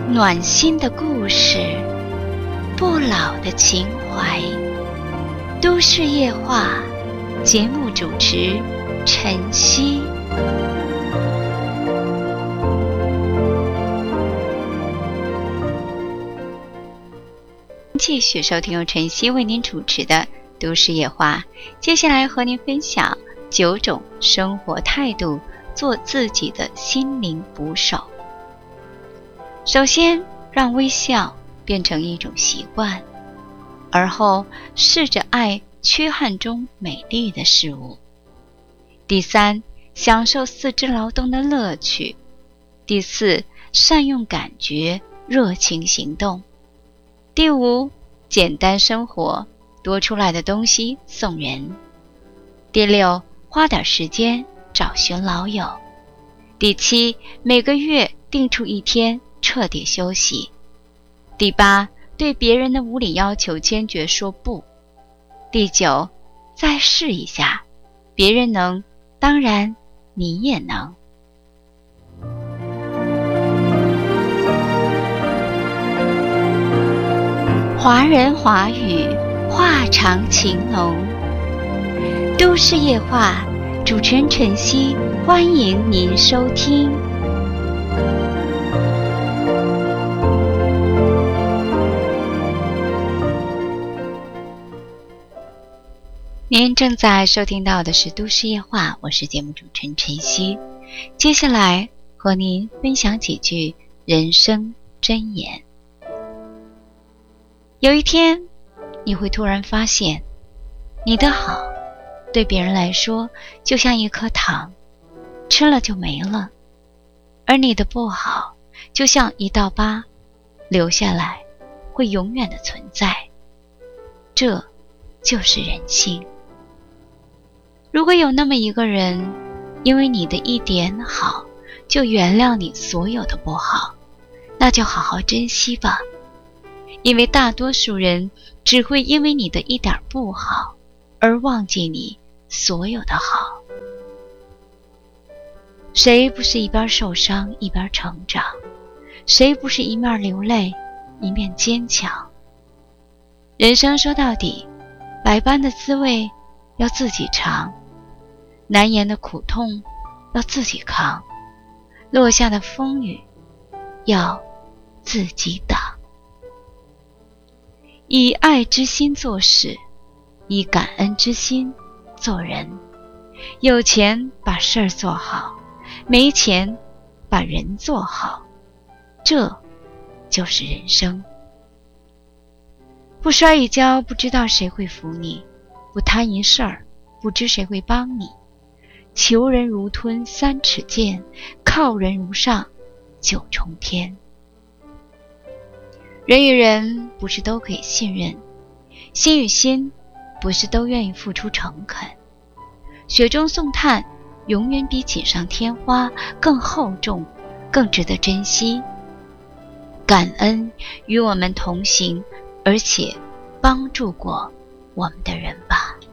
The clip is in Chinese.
暖心的故事，不老的情怀。都市夜话，节目主持晨曦。继续收听由晨曦为您主持的都市夜话，接下来和您分享9种生活态度，做自己的心灵捕手。首先，让微笑变成一种习惯，而后试着爱缺憾中美丽的事物。第三，享受四肢劳动的乐趣。第四，善用感觉，热情行动。第五，简单生活，多出来的东西送人。第六，花点时间找寻老友。第七，每个月定出一天彻底休息。第八，对别人的无理要求坚决说不。第九，再试一下，别人能，当然你也能。华人华语，话长情浓。都市夜话，主持人晨曦，欢迎您收听。您正在收听到的是都市夜话，我是节目主持人晨曦。接下来和您分享几句人生箴言。有一天，你会突然发现，你的好对别人来说就像一颗糖，吃了就没了，而你的不好就像一道疤，留下来会永远的存在。这就是人性。如果有那么一个人，因为你的一点好就原谅你所有的不好，那就好好珍惜吧。因为大多数人只会因为你的一点不好而忘记你所有的好。谁不是一边受伤一边成长？谁不是一面流泪一面坚强？人生说到底，百般的滋味要自己尝，难言的苦痛要自己扛，落下的风雨要自己挡。以爱之心做事，以感恩之心做人。有钱把事儿做好，没钱把人做好，这就是人生。不摔一跤，不知道谁会扶你；不贪一事儿，不知谁会帮你。求人如吞3尺剑，靠人如上9重天。人与人不是都可以信任，心与心不是都愿意付出诚恳。雪中送炭永远比锦上添花更厚重，更值得珍惜。感恩与我们同行，而且帮助过我们的人吧。